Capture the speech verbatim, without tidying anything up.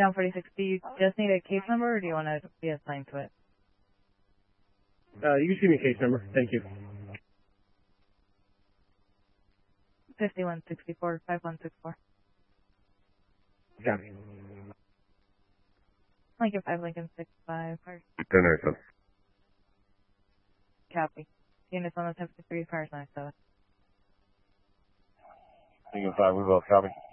Down forty-six, do you just need a case number or do you want to be assigned to it? Uh, you can give me a case number. Thank you. fifty-one sixty-four, five one six four. Copy. Lincoln five, Lincoln six five. ten nine. Copy. Units on the ten fifty-three, Fires nine seven. Lincoln five, we both copy.